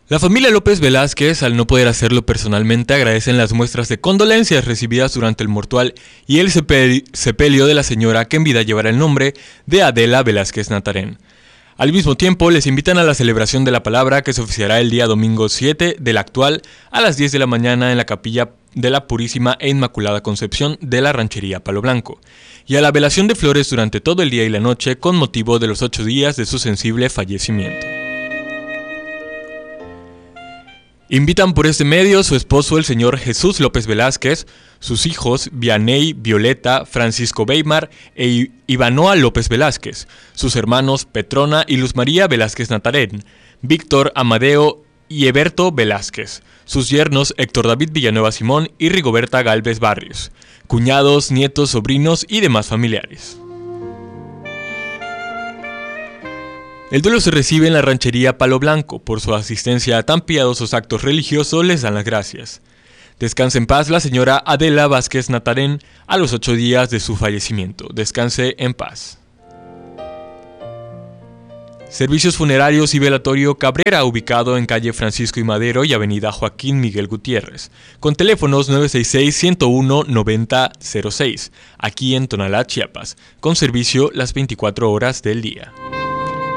La familia López Velázquez, al no poder hacerlo personalmente, agradecen las muestras de condolencias recibidas durante el mortual y el sepelio de la señora que en vida llevará el nombre de Adela Velázquez Natarén. Al mismo tiempo, les invitan a la celebración de la palabra que se oficiará el día domingo 7 del actual a las 10 de la mañana en la capilla de la Purísima e Inmaculada Concepción de la Ranchería Palo Blanco, y a la velación de flores durante todo el día y la noche con motivo de los 8 días de su sensible fallecimiento. Invitan por este medio su esposo el señor Jesús López Velázquez, sus hijos Vianey, Violeta, Francisco Weimar e Ivanoa López Velázquez, sus hermanos Petrona y Luz María Velázquez Natarén, Víctor, Amadeo y Eberto Velázquez, sus yernos Héctor David Villanueva Simón y Rigoberta Gálvez Barrios, cuñados, nietos, sobrinos y demás familiares. El duelo se recibe en la ranchería Palo Blanco. Por su asistencia a tan piadosos actos religiosos les dan las gracias. Descanse en paz la señora Adela Vázquez Natarén a los 8 días de su fallecimiento. Descanse en paz. Servicios funerarios y velatorio Cabrera, ubicado en calle Francisco y Madero y avenida Joaquín Miguel Gutiérrez, con teléfonos 966-101-9006, aquí en Tonalá, Chiapas, con servicio las 24 horas del día.